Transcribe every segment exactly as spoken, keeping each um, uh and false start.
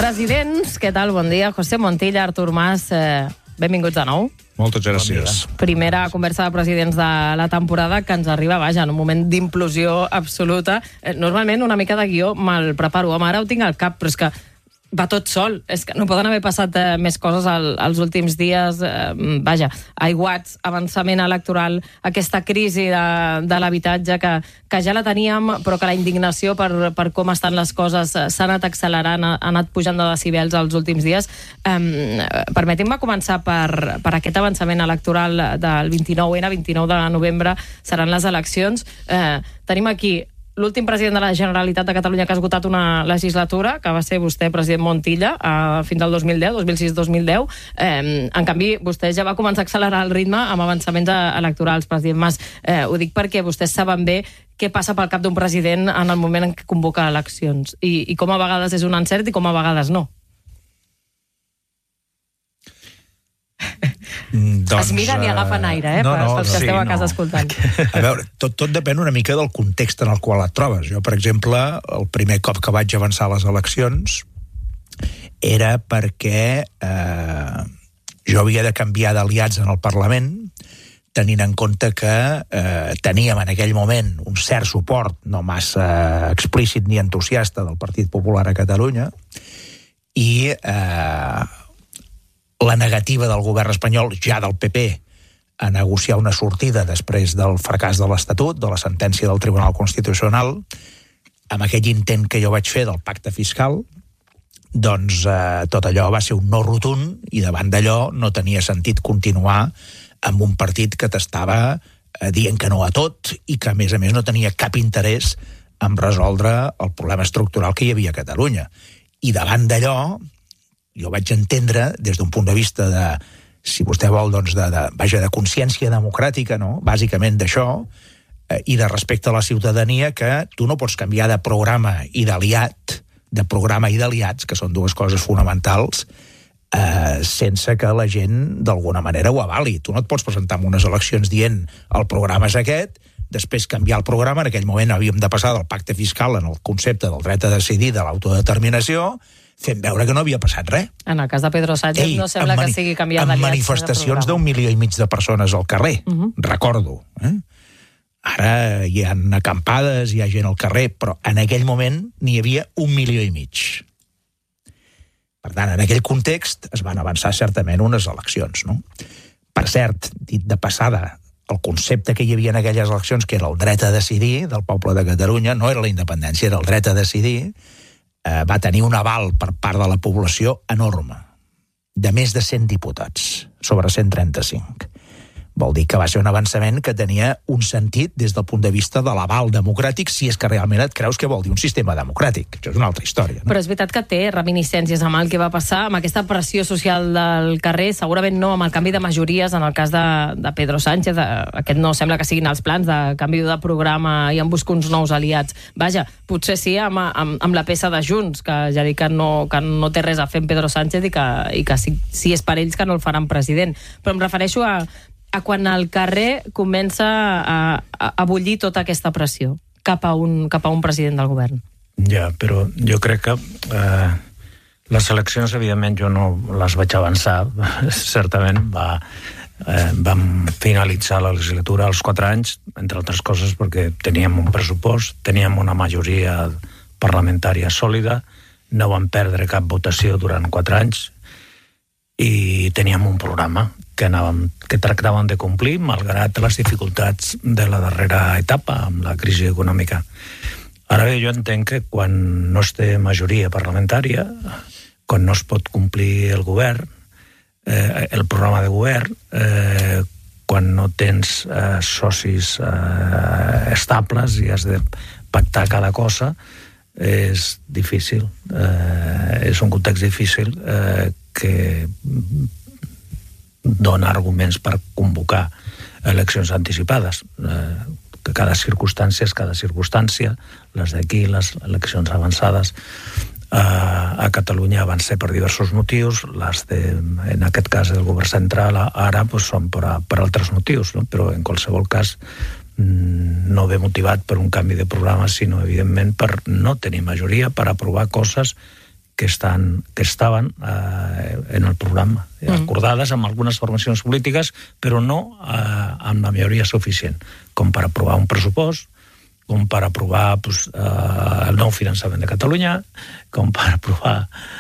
Presidents, què tal? Bon dia. José Montilla, Artur Mas, eh, benvinguts de nou. Moltes gràcies. Bon Primera conversa de presidents de la temporada que ens arriba, vaja, en un moment d'implosió absoluta. Eh, normalment una mica de guió me'l preparo. Home, ara ho tinc al cap, però és que va tot sol. És que no poden haver passat eh, més coses al, als últims dies. Eh, vaja, aiguats, avançament electoral, aquesta crisi de, de l'habitatge que, que ja la teníem, però que la indignació per, per com estan les coses s'ha anat accelerant, ha anat pujant de decibels els últims dies. Eh, Permetim-me començar per, per aquest avançament electoral del vint-i-nou ena, vint-i-nou de novembre, seran les eleccions. Eh, tenim aquí l'últim president de la Generalitat de Catalunya que ha esgotat una legislatura, que va ser vostè, president Montilla, eh, fins al dos mil deu, dos mil sis dos mil deu. Eh, en canvi, vostè ja va començar a accelerar el ritme amb avançaments electorals, president Mas. Eh, ho dic perquè vostès saben bé què passa pel cap d'un president en el moment en què convoca eleccions, i, i com a vegades és un encert i com a vegades no. Doncs, es miren i agafen aire, eh? No, no, pels que sí, esteu a casa no. escoltant. A veure, tot, tot depèn una mica del context en el qual et trobes. Jo, per exemple, el primer cop que vaig avançar a les eleccions era perquè eh, jo havia de canviar d'aliats en el Parlament, tenint en compte que eh, teníem en aquell moment un cert suport, no massa explícit ni entusiasta, del Partit Popular a Catalunya, i eh, la negativa del govern espanyol, ja del P P, a negociar una sortida després del fracàs de l'Estatut, de la sentència del Tribunal Constitucional, amb aquell intent que jo vaig fer del pacte fiscal, doncs eh, tot allò va ser un no rotund, i davant d'allò no tenia sentit continuar amb un partit que t'estava eh, dient que no a tot, i que a més a més no tenia cap interès en resoldre el problema estructural que hi havia a Catalunya. I davant d'allò jo vaig entendre, des d'un punt de vista de, si vostè vol, doncs de, de, vaja, de consciència democràtica, no? Bàsicament d'això, eh, i de respecte a la ciutadania, que tu no pots canviar de programa i d'aliat, de programa i d'aliats, que són dues coses fonamentals, eh, sense que la gent d'alguna manera ho avali. Tu no et pots presentar en unes eleccions dient el programa és aquest, després canviar el programa. En aquell moment havíem de passar del pacte fiscal en el concepte del dret a decidir, de l'autodeterminació, fent veure que no havia passat res. En el cas de Pedro Sánchez Ei, no sembla que sigui canviar d'aliats. Amb manifestacions d'un milió i mig de persones al carrer, uh-huh. recordo. Eh? Ara hi ha acampades, hi ha gent al carrer, però en aquell moment n'hi havia un milió i mig. Per tant, en aquell context es van avançar certament unes eleccions. No? Per cert, dit de passada, el concepte que hi havia en aquelles eleccions, que era el dret a decidir del poble de Catalunya, no era la independència, era el dret a decidir, eh, va tenir un aval per part de la població enorme, de més de cent diputats, sobre cent trenta-cinc. Vol dir que va ser un avançament que tenia un sentit des del punt de vista de l'aval democràtic, si és que realment et creus que vol dir un sistema democràtic. Això és una altra història. No? Però és veritat que té reminiscències amb el que va passar, amb aquesta pressió social del carrer, segurament no amb el canvi de majories en el cas de, de Pedro Sánchez. Aquest no sembla que siguin els plans de canvi de programa i en busca uns nous aliats. Vaja, potser sí amb, amb, amb la peça de Junts, que ja dic que no, que no té res a fer amb Pedro Sánchez i que, i que si, si és per ells que no el faran president. Però em refereixo a a quan el carrer comença a, a, a bullir tota aquesta pressió cap a un, cap a un president del govern. Ja, però jo crec que eh, les eleccions, evidentment, jo no les vaig avançar. Certament va, eh, vam finalitzar la legislatura als quatre anys, entre altres coses perquè teníem un pressupost, teníem una majoria parlamentària sòlida, no vam perdre cap votació durant quatre anys i teníem un programa que, anàvem, que tractàvem de complir malgrat les dificultats de la darrera etapa amb la crisi econòmica. Ara bé, jo entenc que quan no es té majoria parlamentària, quan no es pot complir el govern, eh, el programa de govern, eh, quan no tens eh, socis eh, estables i has de pactar cada cosa, és difícil. Eh, és un context difícil eh, que dona arguments per convocar eleccions anticipades. Eh, que cada circumstància és cada circumstància. Les d'aquí, les eleccions avançades eh, a Catalunya van ser per diversos motius, les de, en aquest cas del govern central, ara pues, són per, a, per altres motius, no? Però en qualsevol cas no ve motivat per un canvi de programa, sinó evidentment per no tenir majoria, per aprovar coses que, estan, que estaven eh, en el programa, mm. acordades amb algunes formacions polítiques, però no eh, amb la majoria suficient, com per aprovar un pressupost, com per aprovar pues, eh, el nou finançament de Catalunya, com per aprovar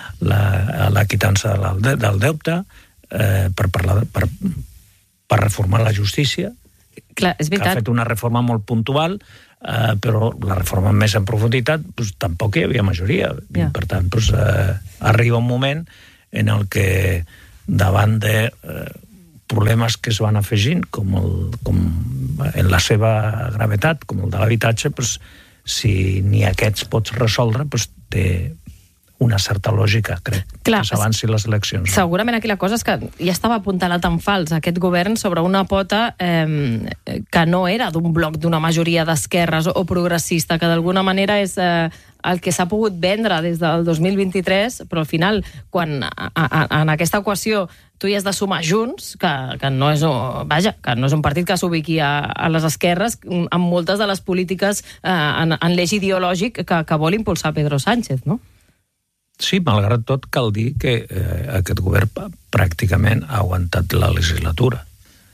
la, la quitança del, del deute, eh, per, parlar, per, per reformar la justícia. Clar, és veritat. Que ha fet una reforma molt puntual, eh, però la reforma més en profunditat pues, tampoc hi havia majoria. Yeah. Per tant, pues, eh, arriba un moment en el que davant de eh, problemes que es van afegint, com, el, com en la seva gravetat, com el de l'habitatge, pues, si ni aquests pots resoldre, pues, té una certa lògica, crec, Clar, que s'avanci les eleccions. Segurament aquí la cosa és que ja estava apuntalat en fals aquest govern sobre una pota eh, que no era d'un bloc d'una majoria d'esquerres o progressista, que d'alguna manera és eh, el que s'ha pogut vendre des del dos mil vint-i-tres, però al final, quan a, a, en aquesta equació tu hi has de sumar Junts, que, que, no és, vaja, que no és un partit que s'ubiqui a, a les esquerres, amb moltes de les polítiques eh, en, en l'eix ideològic que, que vol impulsar Pedro Sánchez, no? Sí, malgrat tot, cal dir que eh, aquest govern pràcticament ha aguantat la legislatura.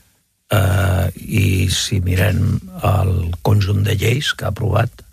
Eh, I si mirem el conjunt de lleis que ha aprovat,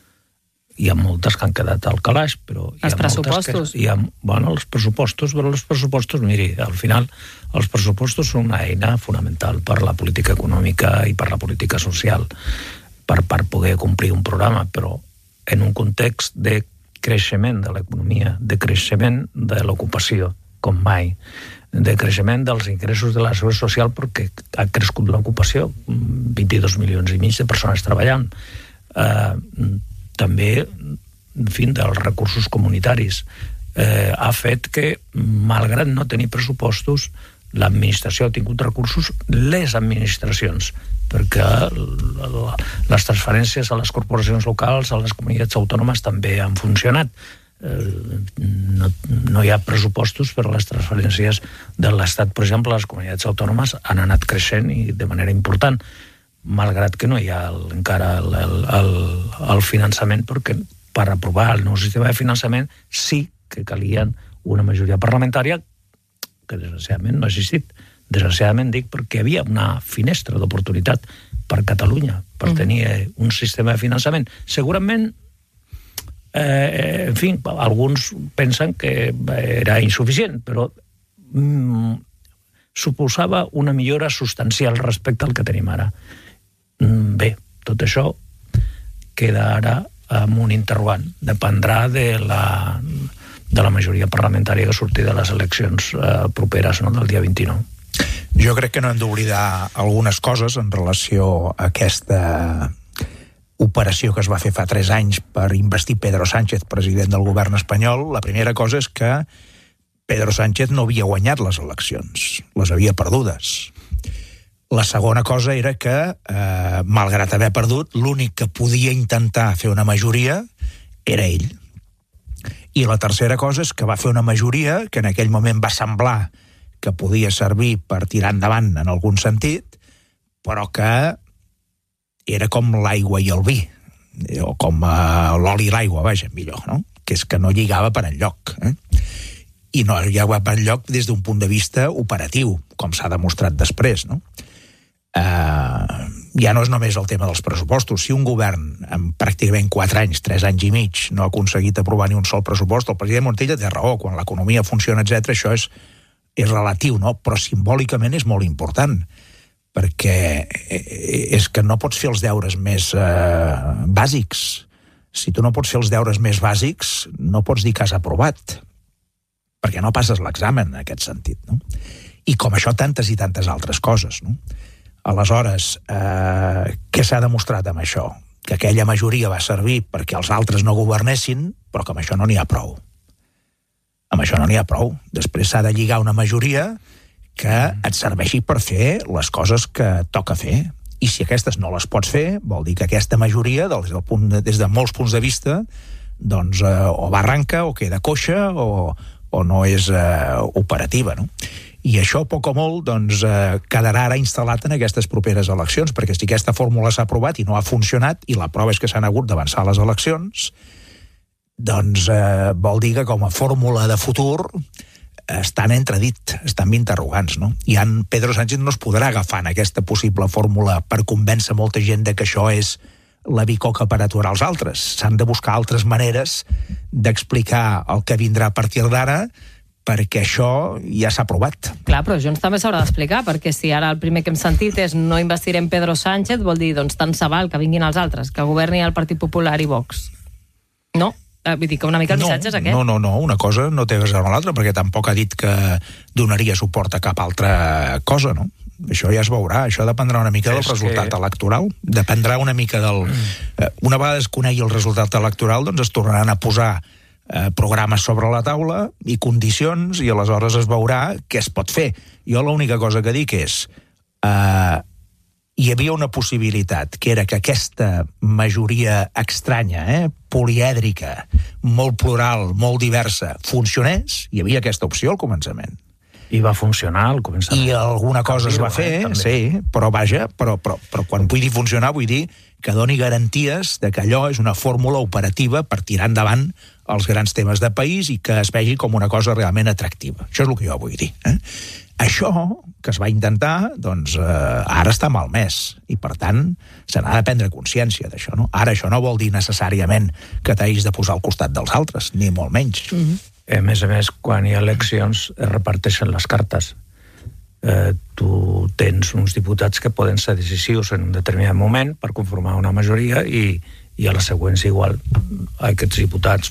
hi ha moltes que han quedat al calaix, però... Hi els ha pressupostos. Que, hi ha, bueno, els pressupostos, però els pressupostos, miri, al final, els pressupostos són una eina fonamental per la política econòmica i per la política social, per, per poder complir un programa, però en un context de creixement de l'economia, de creixement de l'ocupació, com mai, de creixement dels ingressos de la seguretat social, perquè ha crescut l'ocupació, vint-i-dos milions i mig de persones treballant. Eh, també, en fi, dels recursos comunitaris. Eh, ha fet que, malgrat no tenir pressupostos, l'administració ha tingut recursos, les administracions, perquè les transferències a les corporacions locals, a les comunitats autònomes també han funcionat. No, no hi ha pressupostos, però les transferències de l'Estat, per exemple, a les comunitats autònomes han anat creixent i de manera important, malgrat que no hi ha el, encara el, el, el, el finançament, perquè per aprovar el nou sistema de finançament sí que calien una majoria parlamentària que desgraciadament no ha existit. Desgraciadament dic perquè hi havia una finestra d'oportunitat per Catalunya per mm. tenir un sistema de finançament. Segurament, eh, en fi, alguns pensen que era insuficient, però mm, suposava una millora substancial respecte al que tenim ara. Mm, bé, tot això queda ara amb un interrogant. Dependrà de la... de la majoria parlamentària que surti de les eleccions eh, properes, no?, del dia vint-i-nou. Jo crec que no hem d'oblidar algunes coses en relació a aquesta operació que es va fer fa tres anys per investir Pedro Sánchez president del govern espanyol. La primera cosa és que Pedro Sánchez no havia guanyat les eleccions, les havia perdudes. La segona cosa era que, eh, malgrat haver perdut, l'únic que podia intentar fer una majoria era ell. I la tercera cosa és que va fer una majoria que en aquell moment va semblar que podia servir per tirar endavant en algun sentit, però que era com l'aigua i el vi, o com uh, l'oli i l'aigua, vaja, millor, no? Que és que no lligava per enlloc. Eh? I no lligava per enlloc des d'un punt de vista operatiu, com s'ha demostrat després, no? Uh, ja no és només el tema dels pressupostos. Si un govern en pràcticament quatre anys, tres anys i mig, no ha aconseguit aprovar ni un sol pressupost, el president Montilla té raó, quan l'economia funciona, etcètera, això és, és relatiu, no? Però simbòlicament és molt important, perquè és que no pots fer els deures més uh, bàsics. Si tu no pots fer els deures més bàsics, no pots dir que has aprovat, perquè no passes l'examen en aquest sentit, no? I com això, tantes i tantes altres coses, no? Aleshores, eh, què s'ha demostrat amb això? Que aquella majoria va servir perquè els altres no governessin, però que amb això no n'hi ha prou. Amb això no n'hi ha prou. Després s'ha de lligar una majoria que et serveixi per fer les coses que toca fer. I si aquestes no les pots fer, vol dir que aquesta majoria, des, del punt de, des de molts punts de vista, doncs eh, o va arranca, o queda coixa, o, o no és eh, operativa, no? I això, poc o molt, doncs, eh, quedarà ara instal·lat en aquestes properes eleccions, perquè si aquesta fórmula s'ha aprovat i no ha funcionat, i la prova és que s'han hagut d'avançar les eleccions, doncs eh, vol dir que com a fórmula de futur estan entredit, estan interrogants, no? I en Pedro Sánchez no es podrà agafar en aquesta possible fórmula per convèncer molta gent de que això és la bicoca per aturar els altres. S'han de buscar altres maneres d'explicar el que vindrà a partir d'ara, perquè això ja s'ha aprovat. Clar, però Junts també s'haurà d'explicar, perquè si ara el primer que hem sentit és no investirem Pedro Sánchez, vol dir, doncs, tant se val que vinguin els altres, que governi el Partit Popular i Vox. No? Vull dir que una mica el missatge és aquest. No, no, no, una cosa no té res amb l'altra, perquè tampoc ha dit que donaria suport a cap altra cosa, no? Això ja es veurà, això dependrà una mica del resultat que... electoral, dependrà una mica del... Una vegada es conegui el resultat electoral, doncs es tornaran a posar eh, programes sobre la taula i condicions, i aleshores es veurà què es pot fer. Jo l'única cosa que dic és... Eh, hi havia una possibilitat, que era que aquesta majoria estranya, eh, polièdrica, molt plural, molt diversa, funcionés. Hi havia aquesta opció al començament. I va funcionar al començament. I alguna cosa es va fer, eh, sí, però vaja, però, però, però quan vull dir funcionar, vull dir que doni garanties de que allò és una fórmula operativa per tirar endavant els grans temes de país i que es vegi com una cosa realment atractiva. Això és el que jo vull dir, eh? Això que es va intentar, doncs, eh, ara està malmès, i per tant se n'ha de prendre consciència d'això, no? Ara això no vol dir necessàriament que t'hagis de posar al costat dels altres, ni molt menys. Mm-hmm. A més a més, quan hi ha eleccions es reparteixen les cartes. Eh, tu tens uns diputats que poden ser decisius en un determinat moment per conformar una majoria i, i a la següents igual aquests diputats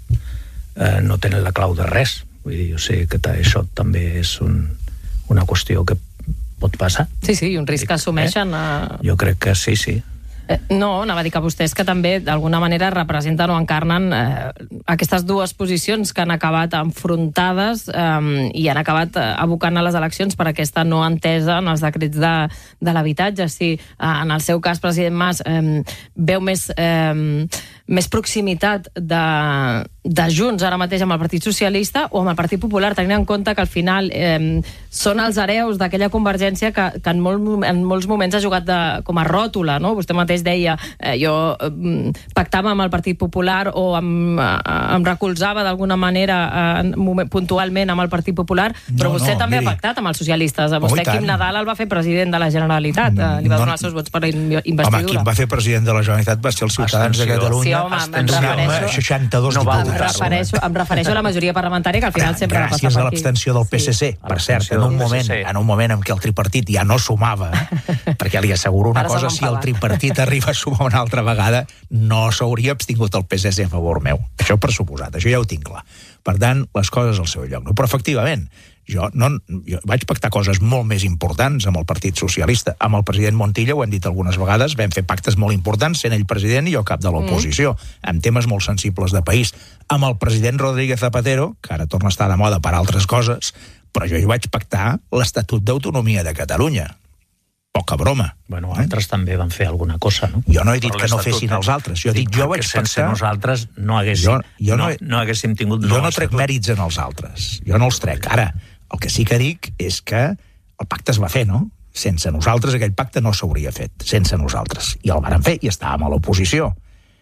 eh, no tenen la clau de res. Vull dir, jo sé que això també és un una qüestió que pot passar. Sí, sí, un risc que assumeixen. Eh? Jo crec que sí, sí. Eh, no, anava a dir que vostès que també d'alguna manera representen o encarnen eh, aquestes dues posicions que han acabat enfrontades eh, i han acabat abocant a les eleccions per aquesta no entesa en els decrets de, de l'habitatge. Si eh, en el seu cas, president Mas, eh, veu més, eh, més proximitat de, de Junts ara mateix amb el Partit Socialista o amb el Partit Popular, tenint en compte que al final eh, són els hereus d'aquella convergència que, que en, molt, en molts moments ha jugat de, com a ròtula, no? Vostè mateix deia, eh, jo eh, pactava amb el Partit Popular o em, eh, em recolzava d'alguna manera eh, moment, puntualment amb el Partit Popular, però no, vostè no, també miri. ha pactat amb els socialistes. A vostè, oh, Quim Nadal, el va fer president de la Generalitat, eh, li va donar no, els seus vots per investidura. Home, qui va fer president de la Generalitat va ser els ciutadans de Catalunya. Sí, home, em refereixo, seixanta-dos no diputats. Em refereixo, em refereixo a la majoria parlamentària, que al final sempre va passar per aquí. Gràcies a l'abstenció del P S C, sí. Per cert, en un, moment, en un moment en què el tripartit ja no sumava, perquè li asseguro una cosa, si el tripartit arriba a sumar una altra vegada, no s'hauria abstingut el P S C a favor meu. Això per suposat, això ja ho tinc clar. Per tant, les coses al seu lloc. No? Però efectivament, jo, no, jo vaig pactar coses molt més importants amb el Partit Socialista. Amb el president Montilla, ho hem dit algunes vegades, vam fer pactes molt importants, sent ell president i jo cap de l'oposició, mm. amb temes molt sensibles de país. Amb el president Rodríguez Zapatero, que ara torna a estar de moda per altres coses, però jo hi vaig pactar l'Estatut d'Autonomia de Catalunya. Poca broma. Bueno, altres eh? també van fer alguna cosa, no? Jo no he dit que no fessin els altres. Jo he dit, jo vaig pactar... Sense nosaltres no haguéssim, jo, jo no, no, no haguéssim tingut... Jo no trec mèrits en els altres. Jo no els trec. Ara, el que sí que dic és que el pacte es va fer, no? Sense nosaltres aquell pacte no s'hauria fet. Sense nosaltres. I el varen fer i estàvem a l'oposició.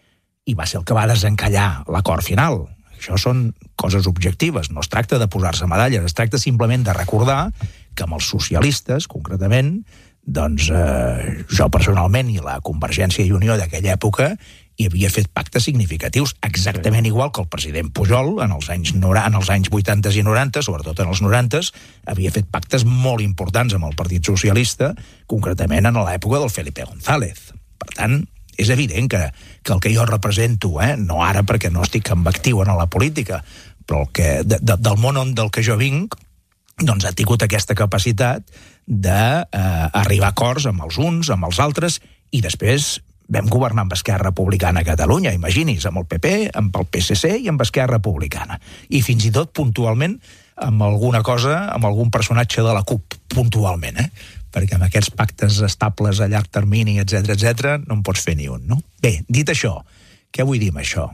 I va ser el que va desencallar l'acord final. Això són coses objectives. No es tracta de posar-se medalles. Es tracta simplement de recordar que amb els socialistes, concretament, doncs eh, jo personalment i la Convergència i Unió d'aquella època hi havia fet pactes significatius, exactament igual que el president Pujol en els anys, en els anys vuitanta i noranta, sobretot en els noranta, havia fet pactes molt importants amb el Partit Socialista, concretament en l'època del Felipe González. Per tant, és evident que, que el que jo represento, eh, no ara perquè no estic en actiu en la política, però el que, de, de, del món on del que jo vinc, doncs ha tingut aquesta capacitat d'arribar eh, a acords amb els uns, amb els altres, i després vam governar amb Esquerra Republicana a Catalunya, imagini's, amb el P P, amb el P S C i amb Esquerra Republicana. I fins i tot puntualment amb alguna cosa, amb algun personatge de la CUP, puntualment, eh? Perquè amb aquests pactes estables a llarg termini, etcètera, etcètera, no en pots fer ni un, no? Bé, dit això, què vull dir amb això?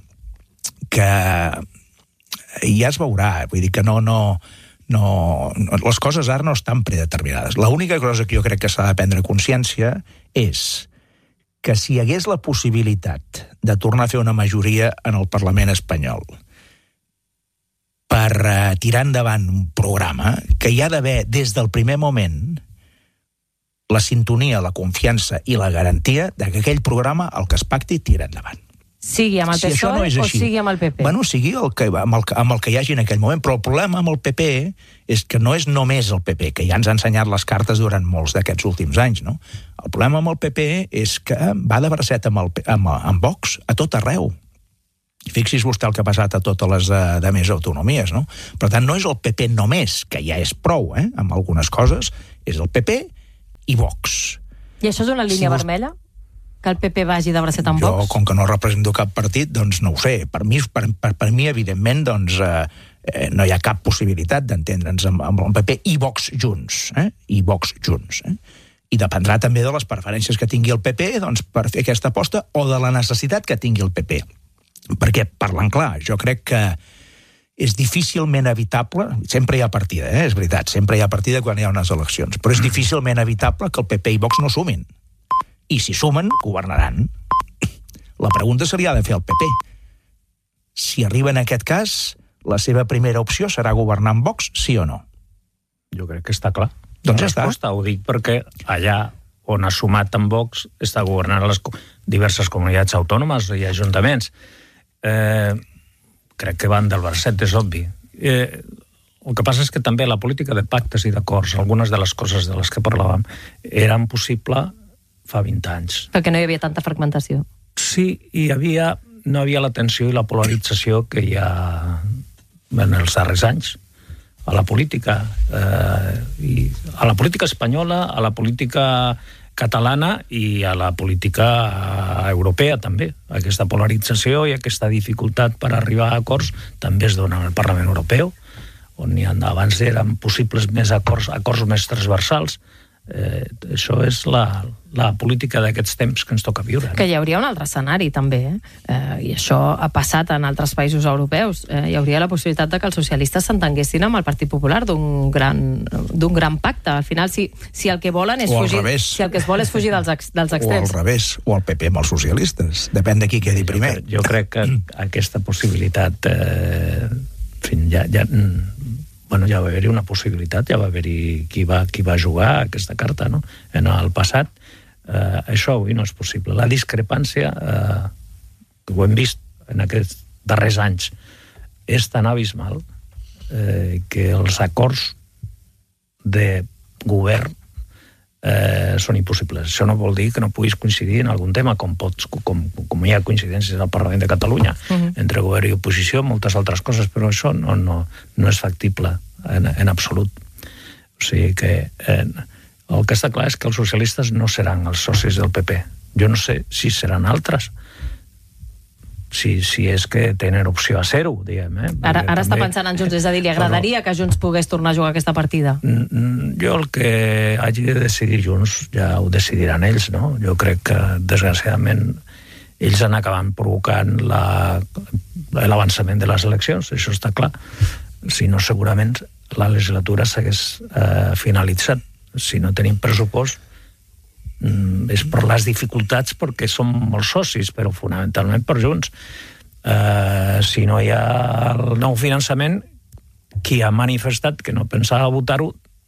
Que ja es veurà, vull dir que no... no No, no, les coses ara no estan predeterminades. L'única cosa que jo crec que s'ha de prendre consciència és que si hi hagués la possibilitat de tornar a fer una majoria en el Parlament espanyol per uh, tirar endavant un programa que hi ha d'haver des del primer moment la sintonia, la confiança i la garantia de que aquell programa, el que es pacti, tira endavant. Sigui amb el Si P S O E no és o així, sigui amb el P P? Bueno, sigui el que, amb, el, amb el que hi hagi en aquell moment, però el problema amb el P P és que no és només el P P, que ja ens ha ensenyat les cartes durant molts d'aquests últims anys, no? El problema amb el P P és que va de bracet amb, el, amb, amb Vox a tot arreu. Fixi's vostè el que ha passat a totes les de, de més autonomies, no? Per tant, no és el P P només, que ja és prou, eh? Amb algunes coses, és el P P i Vox. I això és una línia Si vos... vermella? Que el P P vagi de bracet amb jo, Vox? com que no represento cap partit, doncs no ho sé. Per mi, per, per, per mi evidentment, doncs, eh, no hi ha cap possibilitat d'entendre'ns amb, amb el P P i Vox junts. Eh? I Vox junts. Eh? I dependrà també de les preferències que tingui el P P doncs, per fer aquesta aposta o de la necessitat que tingui el P P. Perquè, parlant clar, jo crec que és difícilment evitable, sempre hi ha partida, eh? És veritat, sempre hi ha partida quan hi ha unes eleccions, però és difícilment evitable que el P P i Vox no sumin. I si sumen, governaran. La pregunta se li ha de fer al P P. Si arriba en aquest cas, la seva primera opció serà governar amb Vox, sí o no? Jo crec que està clar. Doncs la ja està. Resposta, ho dic perquè allà on ha sumat amb Vox està governant les diverses comunitats autònomes i ajuntaments. Eh, crec que van del bracet, és obvi. Eh, el que passa és que també la política de pactes i d'acords, algunes de les coses de les que parlàvem, eren possible fa vint anys. Perquè no hi havia tanta fragmentació. Sí, hi havia, no havia la tensió i la polarització que hi ha en els darrers anys a la política. Eh, i a la política espanyola, a la política catalana i a la política europea també. Aquesta polarització i aquesta dificultat per arribar a acords també es dona al Parlament Europeu, on hi ha, abans eren possibles més acords, acords més transversals. Eh, això és la, la política d'aquests temps que ens toca viure. Que hi hauria un altre escenari també, eh? Eh, i això ha passat en altres països europeus. Eh, hi hauria la possibilitat de que els socialistes s'entenguessin amb el Partit Popular d'un gran, d'un gran pacte. Al final, si, si el que volen és O al fugir, revés. si el que es vol és fugir dels, ex, dels O al extrems. revés, o el P P amb els socialistes. Depèn de qui quedi primer. Jo, jo crec que aquesta possibilitat eh, fin, ja, ja, bueno, ja va haver-hi una possibilitat, ja va haver-hi qui va, qui va jugar aquesta carta, no? En el passat, eh, això avui no és possible. La discrepància, eh, que ho hem vist en aquests darrers anys, és tan abismal eh, que els acords de govern eh, són impossibles. Això no vol dir que no puguis coincidir en algun tema, com, pots, com, com hi ha coincidències al Parlament de Catalunya, uh-huh. entre govern i oposició, moltes altres coses, però això no, no, no és factible en, en absolut. O sigui que eh, el que està clar és que els socialistes no seran els socis del P P. Jo no sé si seran altres, si, si és que tenen opció a ser-ho, diguem. Eh? Ara, ara també, està pensant en Junts, és a dir, li agradaria que Junts pogués tornar a jugar aquesta partida? Jo el que hagi de decidir Junts ja ho decidiran ells, no? Jo crec que, desgraciadament, ells han acabat provocant la, l'avançament de les eleccions, això està clar. Si no, segurament la legislatura s'hagués eh, finalitzat. Si no tenim pressupost, és per les dificultats perquè som molts socis, però fonamentalment per Junts. Eh, si no hi ha el nou finançament, qui ha manifestat que no pensava votar-ho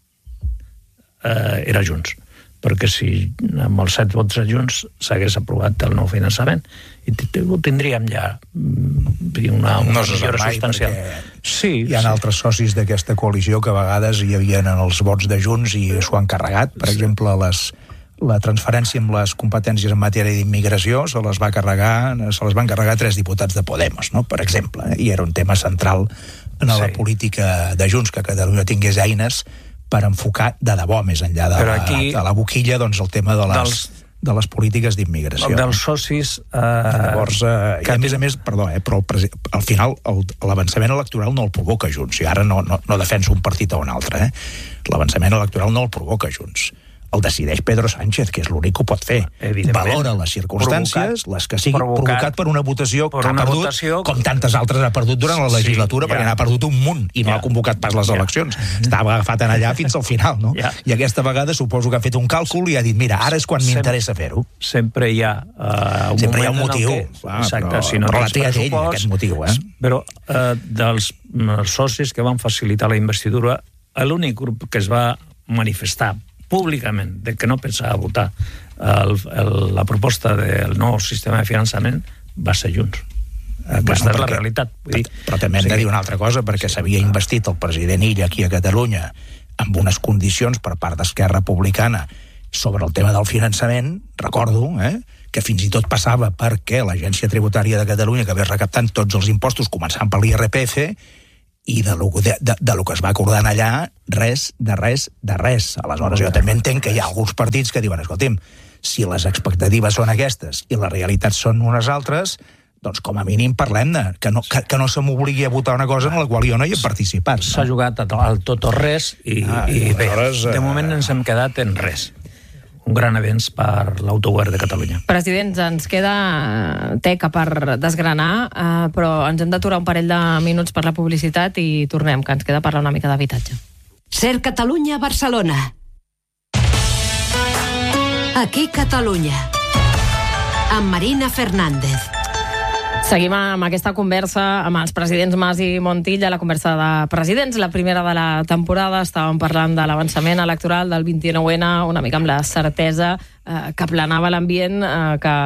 eh, era Junts. Perquè si amb els set vots de Junts s'hagués aprovat el nou finançament, i ho tindríem ja una, una no millora substancial. Sí, hi ha sí. altres socis d'aquesta coalició que a vegades hi havien en els vots de Junts i s'ho han carregat. Per sí. exemple, les la transferència amb les competències en matèria d'immigració se les va carregar, se les van carregar tres diputats de Podemos, no? Per exemple, eh? I era un tema central en la sí. política de Junts, que Catalunya tingués eines per enfocar de debò més enllà de, aquí, la, de la boquilla, doncs el tema de les, dels, de les polítiques d'immigració. Dels socis... Eh, Llavors, eh, i a més a més, perdó, eh, però el, al final el, l'avançament electoral no el provoca Junts, i ara no, no, no defenso un partit o un altre, eh? L'avançament electoral no el provoca Junts. el decideix Pedro Sánchez, que és l'únic que ho pot fer. Valora les circumstàncies, provocat, les que sigui provocat, provocat per una votació per que una ha perdut, votació... com tantes altres ha perdut durant la legislatura, sí, perquè ja. n'ha perdut un munt i no ja. ha convocat pas les eleccions. Ja. Estava agafat en allà fins al final, no? Ja. I aquesta vegada suposo que ha fet un càlcul i ha dit, mira, ara és quan m'interessa fer-ho. Sempre hi ha uh, un Sempre hi ha un motiu. Que... Ah, Exacte, però, si no però la té ell, aquest motiu, eh? Però uh, dels socis que van facilitar la investidura, l'únic grup que es va manifestar públicament de que no pensava votar el, el, la proposta del nou sistema de finançament va ser Junts. Aquesta bueno, és la realitat. Vull dir, però també hem de dir una altra cosa, perquè s'havia investit el president Illa aquí a Catalunya amb unes condicions per part d'Esquerra Republicana sobre el tema del finançament, recordo, eh, que fins i tot passava perquè l'Agència Tributària de Catalunya, que ve recaptant tots els impostos, començant per l'I R P F, i de lo, de, de, de lo que es va acordant allà, res, de res, de res. Aleshores, jo també entenc que hi ha alguns partits que diuen, escolti'm, si les expectatives són aquestes i les realitats són unes altres, doncs com a mínim parlem-ne, que no, que, que no se m'obligui a votar una cosa en la qual jo no hi he participat. No? S'ha jugat al tot o res i, ah, i, i bé, aleshores, de moment ens hem quedat en res. Un gran avenç per l'autogovern de Catalunya. President, ens queda teca per desgranar, eh, però ens hem d'aturar un parell de minuts per la publicitat i tornem, que ens queda parlar una mica d'habitatge. Ser Catalunya, Barcelona. Aquí Catalunya. Amb Marina Fernández. Seguim amb aquesta conversa amb els presidents Mas i Montilla, la conversa de presidents, la primera de la temporada. Estàvem parlant de l'avançament electoral del vint-i-nou ene, una mica amb la certesa eh, que planava l'ambient, eh, que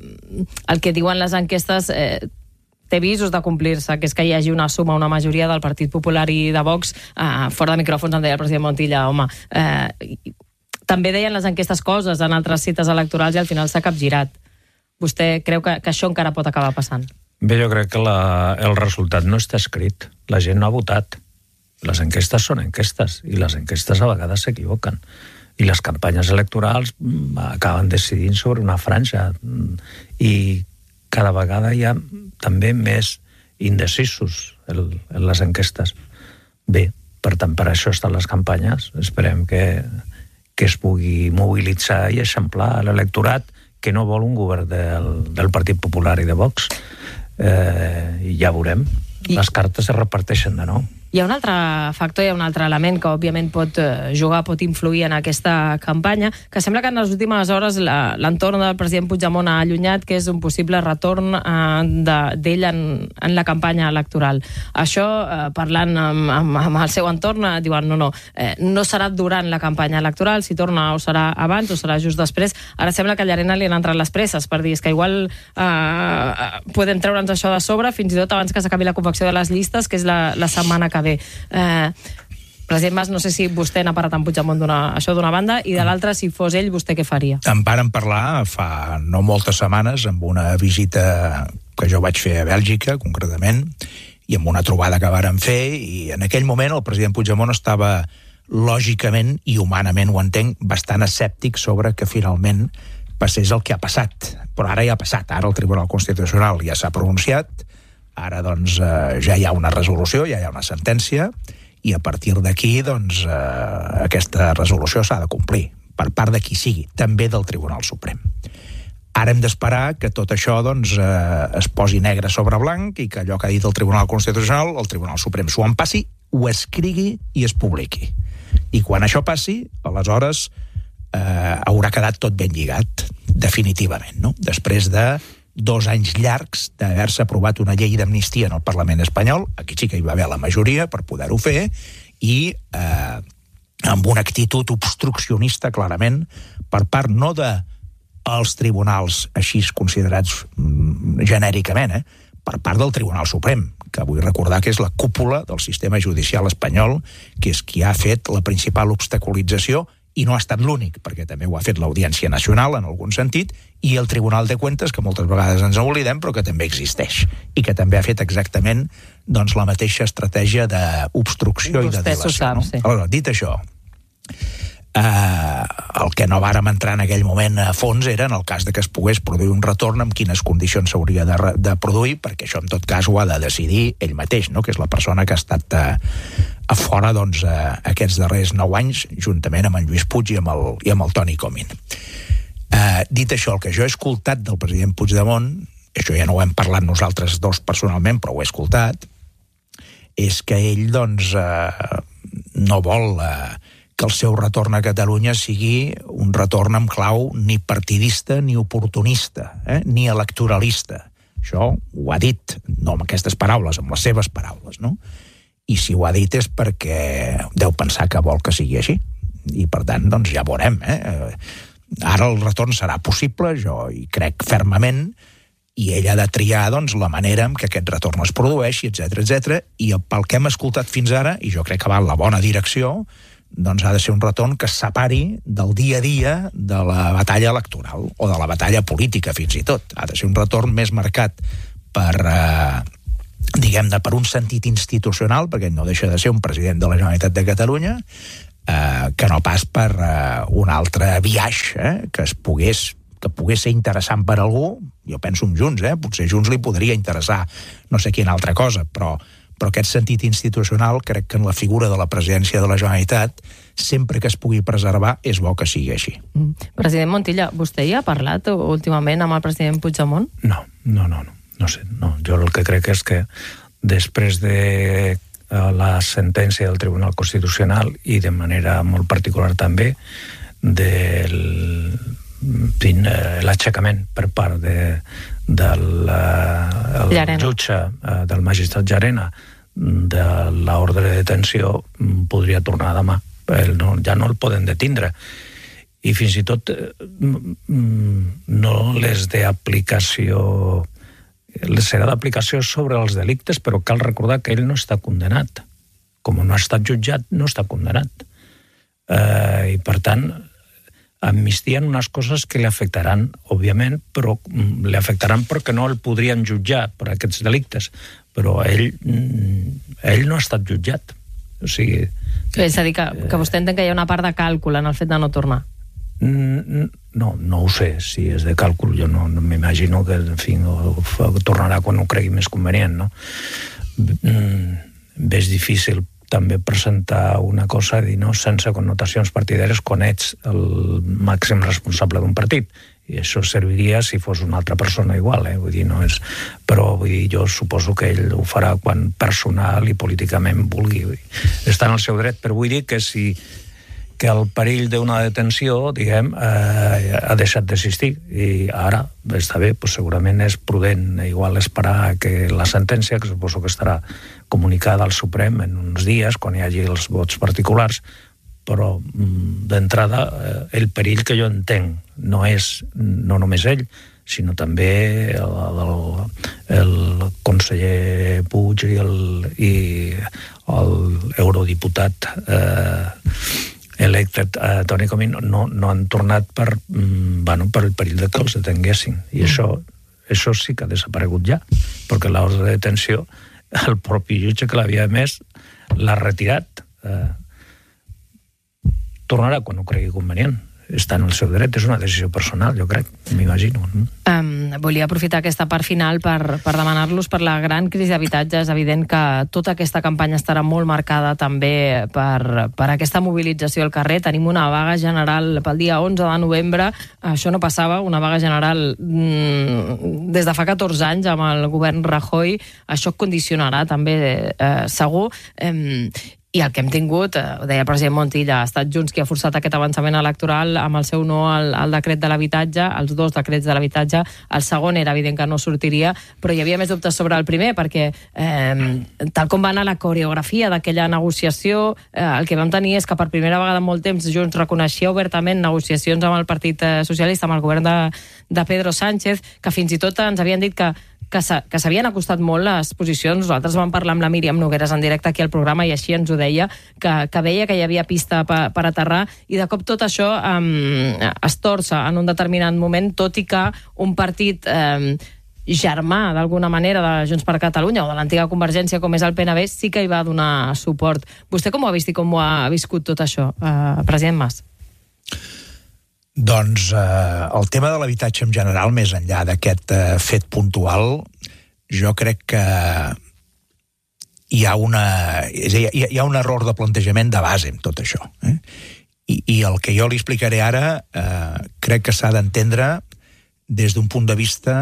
el que diuen les enquestes eh, té visos de complir-se, que és que hi hagi una suma, una majoria del Partit Popular i de Vox. Eh, fora de micròfons em deia el president Montilla, home, eh, també deien les enquestes coses en altres cites electorals i al final s'ha capgirat. Vostè creu que, que això encara pot acabar passant? Bé, jo crec que la, el resultat no està escrit. La gent no ha votat. Les enquestes són enquestes, i les enquestes a vegades s'equivoquen. I les campanyes electorals acaben decidint sobre una franja. I cada vegada hi ha també més indecisos en, en les enquestes. Bé, per tant, per això estan les campanyes. Esperem que, que es pugui mobilitzar i eixamplar l'electorat que no vol un govern del, del Partit Popular i de Vox. Eh, I ja veurem. I... Les cartes es reparteixen de nou. Hi ha un altre factor, hi ha un altre element que òbviament pot jugar, pot influir en aquesta campanya, que sembla que en les últimes hores la, l'entorn del president Puigdemont ha allunyat, que és un possible retorn eh, de, d'ell en, en la campanya electoral. Això, eh, parlant amb, amb, amb el seu entorn, eh, diuen no, no, eh, no serà durant la campanya electoral, si torna o serà abans o serà just després. Ara sembla que a Llarena li han entrat les presses per dir que igual eh, podem treure'ns això de sobre fins i tot abans que s'acabi la confecció de les llistes, que és la, la setmana que bé. Eh, president Mas, no sé si vostè n'ha parlat amb Puigdemont d'una, això d'una banda, i de l'altra, si fos ell, vostè què faria? En vàrem parlar fa no moltes setmanes amb una visita que jo vaig fer a Bèlgica, concretament, i amb una trobada que vàrem fer, i en aquell moment el president Puigdemont estava lògicament i humanament, ho entenc, bastant escèptic sobre que finalment passés el que ha passat. Però ara ja ha passat, ara el Tribunal Constitucional ja s'ha pronunciat. Ara, doncs, eh, ja hi ha una resolució, ja hi ha una sentència, i a partir d'aquí, doncs, eh, aquesta resolució s'ha de complir, per part de qui sigui, també del Tribunal Suprem. Ara hem d'esperar que tot això, doncs, eh, es posi negre sobre blanc i que allò que ha dit el Tribunal Constitucional, el Tribunal Suprem s'ho empassi, ho escrigui i es publiqui. I quan això passi, aleshores, eh, haurà quedat tot ben lligat, definitivament, no? Després de dos anys llargs d'haver-se aprovat una llei d'amnistia en el Parlament espanyol, aquí sí que hi va haver la majoria per poder-ho fer, i eh, amb una actitud obstruccionista, clarament, per part no de els tribunals així considerats mm, genèricament, eh, per part del Tribunal Suprem, que vull recordar que és la cúpula del sistema judicial espanyol, que és qui ha fet la principal obstaculització, i no ha estat l'únic, perquè també ho ha fet l'Audiència Nacional, en algun sentit, i el Tribunal de Cuentas, que moltes vegades ens oblidem, però que també existeix, i que també ha fet exactament doncs, la mateixa estratègia d'obstrucció i de dilació. Sap, no? Sí. Aleshores, dit això, eh, el que no vàrem entrar en aquell moment a fons era en el cas de que es pogués produir un retorn, amb quines condicions s'hauria de, de produir, perquè això en tot cas ho ha de decidir ell mateix, no? Que és la persona que ha estat eh, a fora doncs, a, aquests darrers nou anys, juntament amb en Lluís Puig i amb el, i amb el Toni Comín. Uh, dit això, el que jo he escoltat del president Puigdemont, això ja no ho hem parlat nosaltres dos personalment, però ho he escoltat, és que ell doncs, uh, no vol uh, que el seu retorn a Catalunya sigui un retorn amb clau ni partidista ni oportunista, eh? ni electoralista. Això ho ha dit, no amb aquestes paraules, amb les seves paraules, no? I si ho ha dit és perquè deu pensar que vol que sigui així. I per tant, doncs ja veurem. Eh? Ara el retorn serà possible, jo hi crec fermament, i ell ha de triar doncs, la manera en què aquest retorn es produeixi, etcètera, etcètera. I pel que hem escoltat fins ara, i jo crec que va en la bona direcció, doncs ha de ser un retorn que es separi del dia a dia de la batalla electoral, o de la batalla política, fins i tot. Ha de ser un retorn més marcat per... Eh, diguem-ne, per un sentit institucional, perquè no deixa de ser un president de la Generalitat de Catalunya, eh, que no pas per eh, un altre biaix, eh, que es pogués, que pogués ser interessant per algú. Jo penso en Junts, eh, potser Junts li podria interessar no sé quina altra cosa, però, però aquest sentit institucional crec que en la figura de la presidència de la Generalitat, sempre que es pugui preservar, és bo que sigui així. Mm. President Montilla, vostè hi ha parlat últimament amb el president Puigdemont? No, no, no, no. No sé, no. Jo el que crec és que després de la sentència del Tribunal Constitucional i de manera molt particular també del l'aixecament per part de, del el jutge, del magistrat Llarena, de l'ordre de detenció, podria tornar demà. No, ja no el poden detindre. I fins i tot no les d'aplicació... serà d'aplicació sobre els delictes, però cal recordar que ell no està condenat. Com no ha estat jutjat, no està condenat. Eh, I, per tant, amnistien unes coses que li afectaran, òbviament, però li afectaran perquè no el podrien jutjar per aquests delictes. Però ell, ell no ha estat jutjat. O sigui... És a dir, que, que vostè entén que hi ha una part de càlcul en el fet de no tornar. No, no ho sé, si és de càlcul, jo no, no m'imagino que, en fi, no, tornarà quan ho cregui més convenient, no? Bé, és difícil també presentar una cosa, dir, no, sense connotacions partidàries quan ets el màxim responsable d'un partit, i això serviria si fos una altra persona igual, eh? Vull dir, no és... Però vull dir, jo suposo que ell ho farà quan personal i políticament vulgui. Està en el seu dret, però vull dir que si que el perill d'una detenció, diguem, eh, ha deixat d'existir. I ara, està bé, doncs segurament és prudent igual esperar que la sentència, que suposo que estarà comunicada al Suprem en uns dies, quan hi hagi els vots particulars, però d'entrada el perill que jo entenc no és no només ell, sinó també el, el, el conseller Puig i el, i el eurodiputat eh, electe uh, Toni Comín no, no han tornat per, mm, bueno, per el perill de que els detenguessin. I mm. això, això sí que ha desaparegut ja, perquè l'ordre de detenció, el propi jutge que l'havia emès l'ha retirat. Uh, tornarà quan ho cregui convenient. Està en el seu dret, és una decisió personal, jo crec, m'imagino. Um, volia aprofitar aquesta part final per, per demanar-los per la gran crisi d'habitatge. És evident que tota aquesta campanya estarà molt marcada també per, per aquesta mobilització al carrer. Tenim una vaga general pel dia onze de novembre. Això no passava, una vaga general mmm, des de fa catorze anys amb el govern Rajoy. Això condicionarà també, eh, segur. Eh, I el que hem tingut, ho deia el president Montilla, ha estat Junts qui ha forçat aquest avançament electoral amb el seu no al, al decret de l'habitatge, els dos decrets de l'habitatge. El segon era evident que no sortiria, però hi havia més dubtes sobre el primer, perquè eh, tal com va anar la coreografia d'aquella negociació, eh, el que vam tenir és que per primera vegada en molt temps Junts reconeixia obertament negociacions amb el Partit Socialista, amb el govern de, de Pedro Sánchez, que fins i tot ens havien dit que que s'havien acostat molt les posicions. Nosaltres vam parlar amb la Míriam Nogueres en directe aquí al programa i així ens ho deia, que, que veia que hi havia pista per, per aterrar, i de cop tot això um, es torça en un determinat moment, tot i que un partit um, germà, d'alguna manera, de Junts per Catalunya o de l'antiga Convergència, com és el P N V, sí que hi va donar suport. Vostè com ho ha vist i com ho ha viscut tot això, uh, president Mas? Doncs eh, el tema de l'habitatge en general, més enllà d'aquest eh, fet puntual, jo crec que hi ha, una, és a dir, hi ha un error de plantejament de base en tot això. Eh? I, I el que jo li explicaré ara eh, crec que s'ha d'entendre des d'un punt de vista,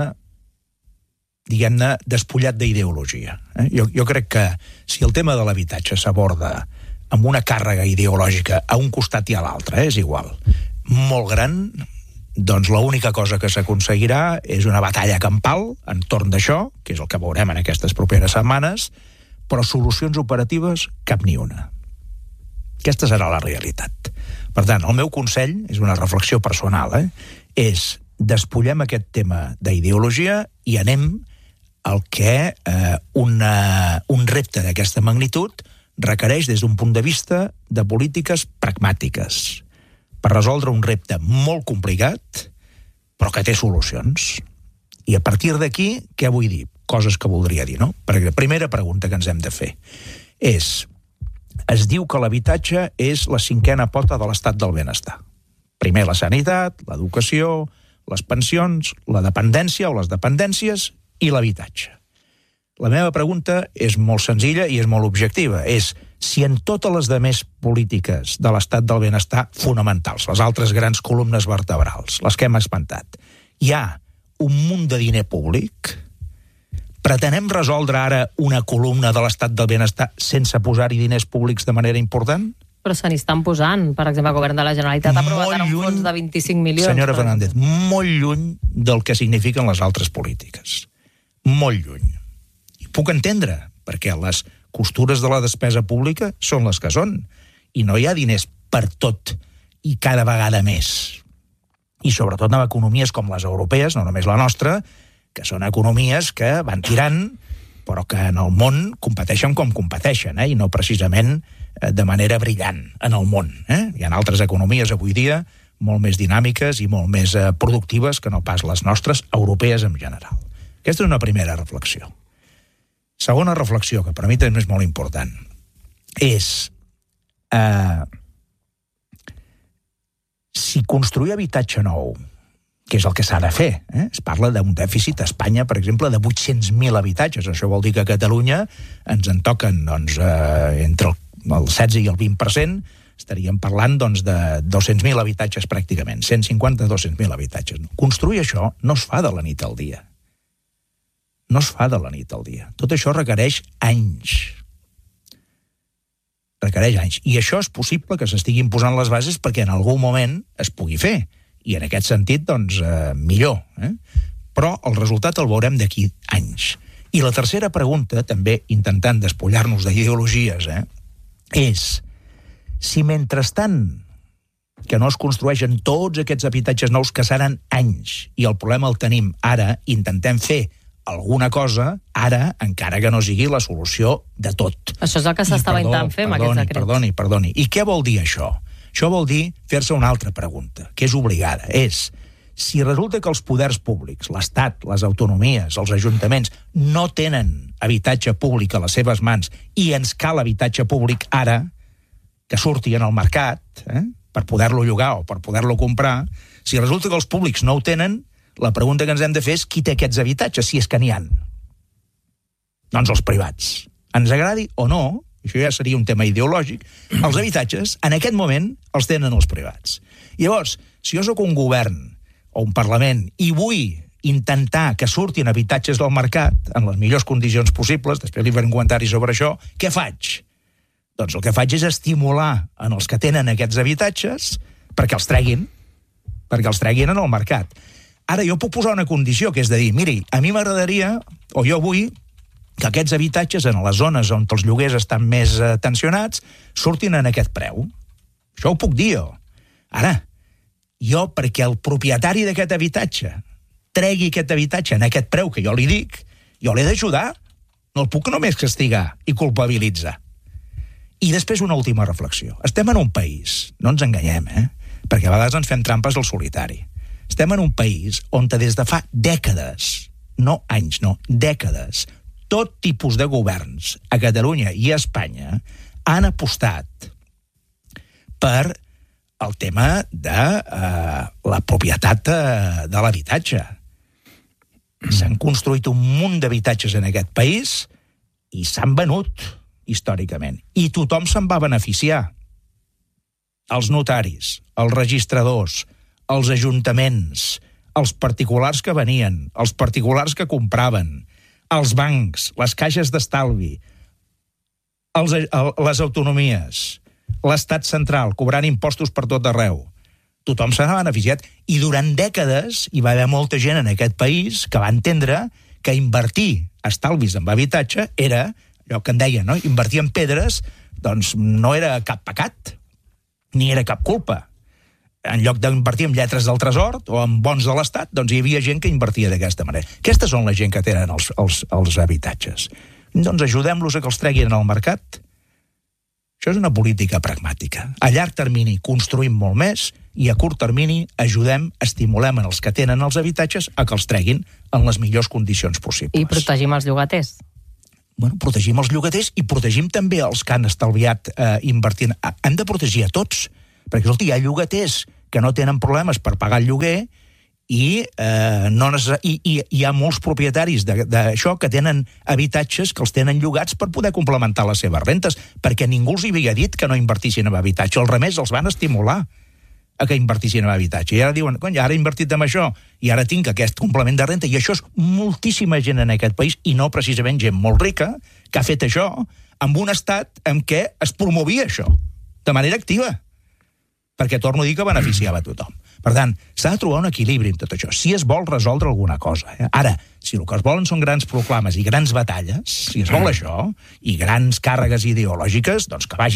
diguem-ne, despullat d'ideologia. Eh? Jo, jo crec que si el tema de l'habitatge s'aborda amb una càrrega ideològica a un costat i a l'altre, eh? és igual, molt gran, doncs l'única cosa que s'aconseguirà és una batalla campal entorn d'això, que és el que veurem en aquestes properes setmanes, però solucions operatives cap ni una. Aquesta serà la realitat. Per tant, el meu consell, és una reflexió personal, eh? és despullem aquest tema d'ideologia i anem al que eh, una, un repte d'aquesta magnitud requereix des d'un punt de vista de polítiques pragmàtiques per resoldre un repte molt complicat, però que té solucions. I a partir d'aquí, què vull dir? Coses que voldria dir, no? Perquè la primera pregunta que ens hem de fer és, es diu que l'habitatge és la cinquena pota de l'estat del benestar. Primer la sanitat, l'educació, les pensions, la dependència o les dependències i l'habitatge. La meva pregunta és molt senzilla i és molt objectiva. És si en totes les demés polítiques de l'estat del benestar fonamentals, les altres grans columnes vertebrals, les que hem esmentat, hi ha un munt de diner públic, pretenem resoldre ara una columna de l'estat del benestar sense posar-hi diners públics de manera important? Però se n'hi estan posant. Per exemple, el govern de la Generalitat ha aprovat ara un fons de vint-i-cinc milions. Senyora Fernández, molt lluny del que signifiquen les altres polítiques. Molt lluny. I puc entendre, perquè les costures de la despesa pública són les que són, i no hi ha diners per tot i cada vegada més. I sobretot en economies com les europees, no només la nostra, que són economies que van tirant, però que en el món competeixen com competeixen, eh? I no precisament de manera brillant en el món. Eh? Hi ha altres economies avui dia molt més dinàmiques i molt més eh, productives que no pas les nostres, europees en general. Aquesta és una primera reflexió. Segona reflexió, que per a mi també és molt important, és eh, si construir habitatge nou, que és el que s'ha de fer, eh? es parla d'un dèficit a Espanya, per exemple, de vuit-cents mil habitatges. Això vol dir que a Catalunya ens en toquen doncs, eh, entre el el setze i el vint per cent, estaríem parlant doncs, de dos-cents mil habitatges pràcticament, cent cinquanta a dos-cents mil habitatges. Construir això no es fa de la nit al dia. No es fa de la nit al dia. Tot això requereix anys. Requereix anys. I això és possible que s'estiguin posant les bases perquè en algun moment es pugui fer. I en aquest sentit, doncs, eh, millor. Eh? Però el resultat el veurem d'aquí anys. I la tercera pregunta, també intentant despullar-nos d'ideologies, eh, és si mentrestant que no es construeixen tots aquests habitatges nous que seran anys i el problema el tenim ara, intentem fer alguna cosa ara, encara que no sigui la solució de tot. Això és el que s'estava intentant fer amb aquests decrets. Perdoni, perdoni. I què vol dir això? Això vol dir fer-se una altra pregunta, que és obligada. És, si resulta que els poders públics, l'Estat, les autonomies, els ajuntaments, no tenen habitatge públic a les seves mans i ens cal habitatge públic ara, que surti en el mercat, eh, per poder-lo llogar o per poder-lo comprar, si resulta que els públics no ho tenen, la pregunta que ens hem de fer és qui té aquests habitatges, si és que n'hi ha. Doncs els privats. Ens agradi o no, això ja seria un tema ideològic, els habitatges, en aquest moment, els tenen els privats. Llavors, si jo sóc un govern o un Parlament, i vull intentar que surtin habitatges del mercat en les millors condicions possibles, després li faré un comentari sobre això, què faig? Doncs el que faig és estimular en els que tenen aquests habitatges perquè els treguin, perquè els treguin en el mercat. Ara jo puc posar una condició, que és de dir, miri, a mi m'agradaria, o jo vull, que aquests habitatges en les zones on els lloguers estan més tensionats surtin en aquest preu. Això ho puc dir jo. Ara, jo, perquè el propietari d'aquest habitatge tregui aquest habitatge en aquest preu que jo li dic, jo l'he d'ajudar, no el puc només castigar i culpabilitzar. I després una última reflexió. Estem en un país, no ens enganyem, eh? perquè a vegades ens fem trampes al solitari. Estem en un país on des de fa dècades, no anys, no, dècades, tot tipus de governs a Catalunya i a Espanya han apostat per el tema de eh, la propietat de, de l'habitatge. S'han construït un munt d'habitatges en aquest país i s'han venut històricament. I tothom se'n va beneficiar. Els notaris, els registradors, els ajuntaments, els particulars que venien, els particulars que compraven, els bancs, les caixes d'estalvi, els, el, les autonomies, l'estat central, cobrant impostos per tot arreu. Tothom se n'ha beneficiat. I durant dècades hi va haver molta gent en aquest país que va entendre que invertir estalvis en habitatge era, allò que en deia, no? Invertir en pedres, doncs no era cap pecat, ni era cap culpa. En lloc d'invertir en lletres del tresor o en bons de l'Estat, doncs hi havia gent que invertia d'aquesta manera. Aquestes són la gent que tenen els, els, els habitatges. Doncs ajudem-los a que els treguin al mercat. Això és una política pragmàtica. A llarg termini construïm molt més i a curt termini ajudem, estimulem en els que tenen els habitatges a que els treguin en les millors condicions possibles. I protegim els llogaters. Bueno, protegim els llogaters i protegim també els que han estalviat eh, invertint. Hem de protegir a tots, perquè, escolta, hi ha llogaters que no tenen problemes per pagar el lloguer i, eh, no necess... I, i hi ha molts propietaris d'això que tenen habitatges que els tenen llogats per poder complementar les seves rentes, perquè ningú els havia dit que no invertissin en habitatge. Al revés, els van estimular a que invertissin en habitatge. I ara diuen, cony, ara he invertit en això i ara tinc aquest complement de renta. I això és moltíssima gent en aquest país, i no precisament gent molt rica, que ha fet això amb un estat en què es promovia això, de manera activa. Perquè torno a dir que beneficiava a tothom. Per tant, s'ha de trobar un equilibri en tot això, si es vol resoldre alguna cosa. Eh? Ara, si el que es volen són grans proclames i grans batalles, si es vol això, i grans càrregues ideològiques, doncs que vagi